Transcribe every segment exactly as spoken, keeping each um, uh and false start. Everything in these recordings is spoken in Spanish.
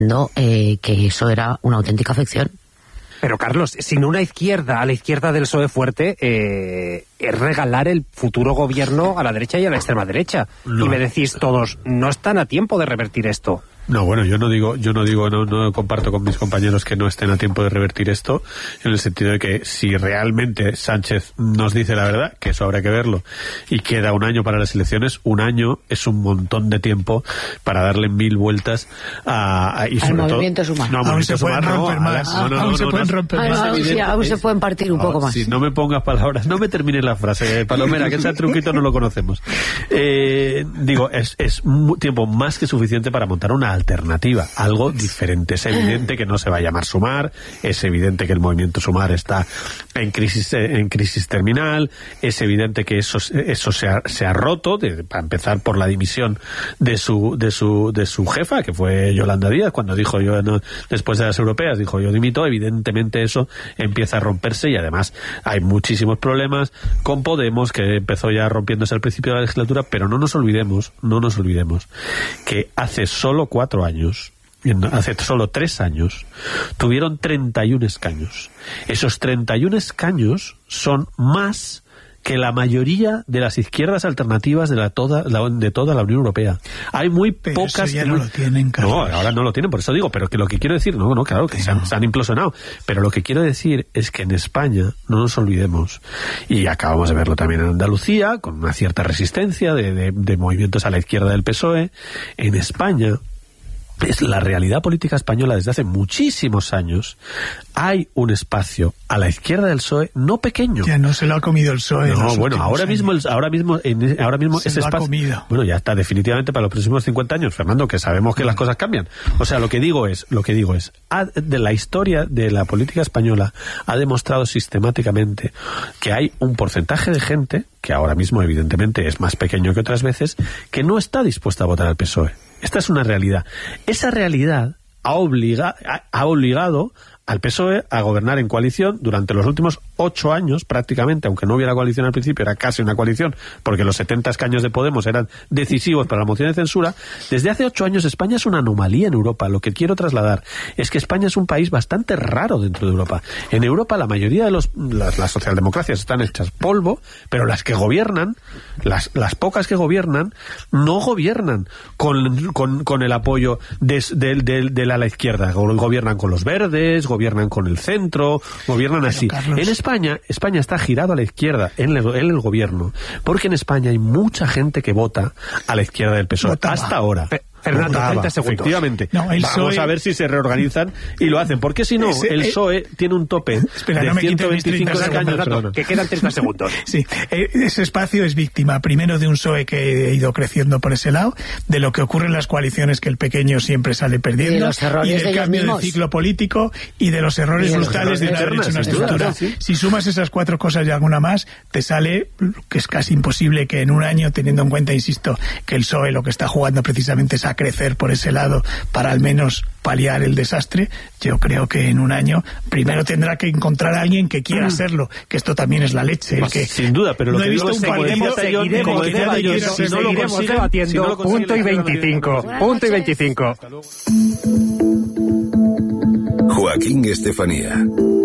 No, eh, que eso era una auténtica ficción. Pero Carlos, sin una izquierda a la izquierda del P S O E fuerte, eh, es regalar el futuro gobierno a la derecha y a la extrema derecha. No. Y me decís todos, no están a tiempo de revertir esto. No, bueno, yo no digo, yo no digo, no, no comparto con mis compañeros que no estén a tiempo de revertir esto, en el sentido de que si realmente Sánchez nos dice la verdad, que eso habrá que verlo, y queda un año para las elecciones, un año es un montón de tiempo para darle mil vueltas a, a y sobre al todo, movimiento Sumar. No, aún movimiento se pueden Sumar, romper no, más, no, no, aún no, se no, pueden no, romper ah, más. no, sí, aún se pueden partir un no, poco más. Si no me pongas palabras, no me termines la frase, Palomera, que ese truquito no lo conocemos. Eh, digo, es, es tiempo más que suficiente para montar una alternativa, algo diferente. Es evidente que no se va a llamar Sumar, es evidente que el movimiento Sumar está en crisis en crisis terminal, es evidente que eso eso se ha, se ha roto, de, para empezar por la dimisión de su de su de su jefa, que fue Yolanda Díaz, cuando dijo yo no, después de las europeas, dijo yo dimito. Evidentemente eso empieza a romperse y además hay muchísimos problemas con Podemos, que empezó ya rompiéndose al principio de la legislatura, pero no nos olvidemos, no nos olvidemos que hace solo cuatro años hace solo tres años, tuvieron treinta y un escaños. Esos treinta y un escaños son más que la mayoría de las izquierdas alternativas de la toda la, de toda la Unión Europea. Hay muy pero pocas... Eso ya muy, no lo tienen, Carlos. No, ahora no lo tienen, por eso digo, pero que lo que quiero decir, no, no, claro, que se han, se han implosionado, pero lo que quiero decir es que en España, no nos olvidemos, y acabamos de verlo también en Andalucía, con una cierta resistencia de, de, de movimientos a la izquierda del P S O E, en España, es la realidad política española desde hace muchísimos años. Hay un espacio a la izquierda del P S O E no pequeño. Ya no se lo ha comido el P S O E. No, bueno, ahora mismo, el, ahora mismo, en, ahora mismo se ese lo espacio. Ha comido. Bueno, ya está definitivamente para los próximos cincuenta años, Fernando, que sabemos que las cosas cambian. O sea, lo que digo es, lo que digo es, ha, de la historia de la política española ha demostrado sistemáticamente que hay un porcentaje de gente, que ahora mismo evidentemente es más pequeño que otras veces, que no está dispuesta a votar al P S O E. Esta es una realidad. Esa realidad ha, obliga, ha, ha obligado al P S O E a gobernar en coalición durante los últimos ocho años, prácticamente, aunque no hubiera coalición al principio, era casi una coalición, porque los setenta escaños de Podemos eran decisivos para la moción de censura. Desde hace ocho años España es una anomalía en Europa. Lo que quiero trasladar es que España es un país bastante raro dentro de Europa. En Europa la mayoría de los, las, las socialdemocracias están hechas polvo, pero las que gobiernan, las, las pocas que gobiernan, no gobiernan con, con, con el apoyo de, de, de, de la, la izquierda. Gobiernan con los verdes, gobiernan con el centro, gobiernan así. En España, España está girado a la izquierda en el, en el gobierno, porque en España hay mucha gente que vota a la izquierda del P S O E. Votaba. Hasta ahora. Pe Fernando, treinta segundos. Efectivamente. No, el Vamos P S O E... a ver si se reorganizan y lo hacen. Porque si no, Ese, el P S O E eh... tiene un tope Espera, de no me ciento veinticinco escaños. Fernando, que quedan treinta segundos. Sí, ese espacio es víctima, primero de un P S O E que ha ido creciendo por ese lado, de lo que ocurre en las coaliciones, que el pequeño siempre sale perdiendo, y, de los errores y del de cambio de ciclo político, y de los errores brutales de no haber hecho una estructura. ¿Sí? Si sumas esas cuatro cosas y alguna más, te sale que es casi imposible que en un año, teniendo en cuenta, insisto, que el P S O E lo que está jugando precisamente es a crecer por ese lado para al menos paliar el desastre. Yo creo que en un año primero tendrá que encontrar a alguien que quiera hacerlo, que esto también es la leche. El que sin duda, pero lo no que he visto visto un partido seguiremos, seguiremos, si no lo consiguen, debatiendo. Si no lo punto y veinticinco. Punto y veinticinco. Joaquín Estefanía.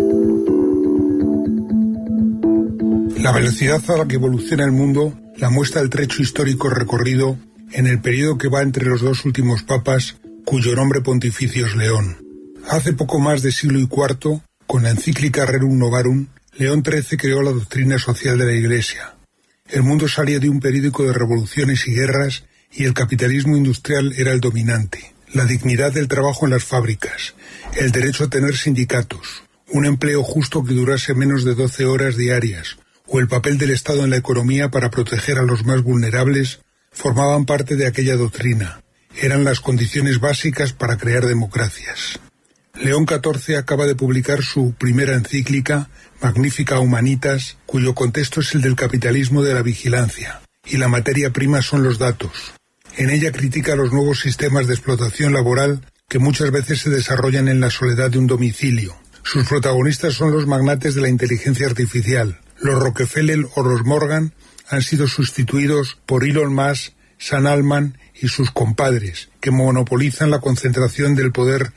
La velocidad a la que evoluciona el mundo la muestra el trecho histórico recorrido en el periodo que va entre los dos últimos papas, cuyo nombre pontificio es León. Hace poco más de siglo y cuarto, con la encíclica Rerum Novarum, León trece creó la doctrina social de la Iglesia. El mundo salía de un período de revoluciones y guerras y el capitalismo industrial era el dominante. La dignidad del trabajo en las fábricas, el derecho a tener sindicatos, un empleo justo que durase menos de doce horas diarias, o el papel del Estado en la economía para proteger a los más vulnerables, formaban parte de aquella doctrina. Eran las condiciones básicas para crear democracias. León catorce acaba de publicar su primera encíclica, Magnificat Humanitas, cuyo contexto es el del capitalismo de la vigilancia, y la materia prima son los datos. En ella critica los nuevos sistemas de explotación laboral que muchas veces se desarrollan en la soledad de un domicilio. Sus protagonistas son los magnates de la inteligencia artificial. Los Rockefeller o los Morgan han sido sustituidos por Elon Musk, San Alman y sus compadres, que monopolizan la concentración del poder